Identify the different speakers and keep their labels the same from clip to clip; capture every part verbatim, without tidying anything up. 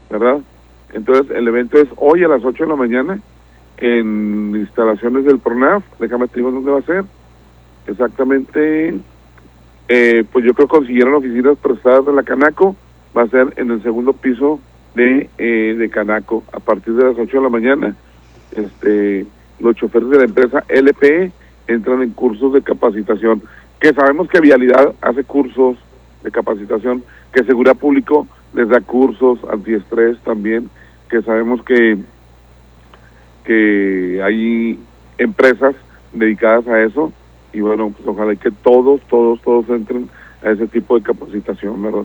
Speaker 1: ¿verdad? Entonces, el evento es hoy a las ocho de la mañana en instalaciones del PRONAF. Déjame te digo dónde va a ser. Exactamente, eh, pues yo creo que consiguieron oficinas prestadas de la Canaco. Va a ser en el segundo piso de, eh, de Canaco, a partir de las ocho de la mañana. Este, los choferes de la empresa L P E entran en cursos de capacitación, que sabemos que Vialidad hace cursos de capacitación, que Seguridad Público les da cursos antiestrés también, que sabemos que que hay empresas dedicadas a eso, y bueno, pues ojalá que todos, todos, todos entren a ese tipo de capacitación, ¿verdad?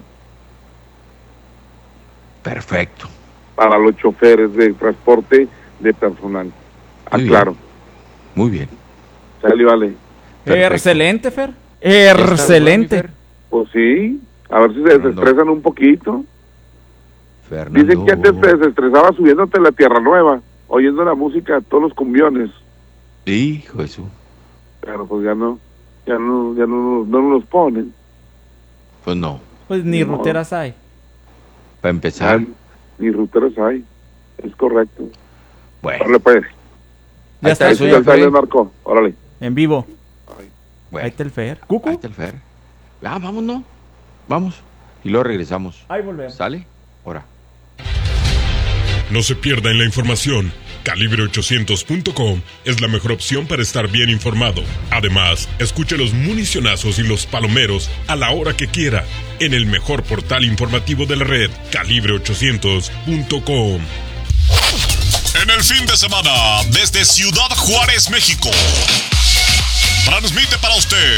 Speaker 2: Perfecto.
Speaker 1: Para los choferes de transporte de personal. Ah,
Speaker 2: Muy
Speaker 1: claro.
Speaker 2: bien. Muy bien.
Speaker 1: Sale, vale.
Speaker 2: Perfecto.
Speaker 3: Excelente, Fer.
Speaker 2: ¿Ya estás,
Speaker 3: Excelente.
Speaker 2: Fer?
Speaker 1: Pues sí, a ver si se
Speaker 2: Fernando.
Speaker 1: desestresan un poquito.
Speaker 2: Fernando.
Speaker 1: Dicen que antes te desestresaba subiéndote a la Tierra Nueva, oyendo la música de todos los cumbiones,
Speaker 2: Hijo de su.
Speaker 1: pero pues ya no, ya no, ya no, no nos los ponen.
Speaker 2: Pues no.
Speaker 3: Pues ni
Speaker 1: No.
Speaker 3: ruteras hay.
Speaker 2: Para empezar.
Speaker 1: Ah, ni ruteros hay, es correcto.
Speaker 2: Bueno.
Speaker 1: Órale pues,
Speaker 3: Ya
Speaker 2: Ahí
Speaker 3: está,
Speaker 2: está,
Speaker 1: eso
Speaker 3: eso
Speaker 1: ya
Speaker 3: ya
Speaker 1: sale,
Speaker 3: fue.
Speaker 1: Marco, órale.
Speaker 3: En vivo.
Speaker 2: bueno.
Speaker 3: Ahí está el Fer. Cucu.
Speaker 2: Ahí está el Fer. Ah, vámonos. Vamos. Y luego regresamos.
Speaker 3: Ahí volvemos.
Speaker 2: ¿Sale? Ahora.
Speaker 4: No se pierdan la información. Calibre ochocientos punto com es la mejor opción para estar bien informado. Además, escuche los municionazos y los palomeros a la hora que quiera en el mejor portal informativo de la red, calibre ochocientos punto com. En el fin de semana, desde Ciudad Juárez, México, transmite para usted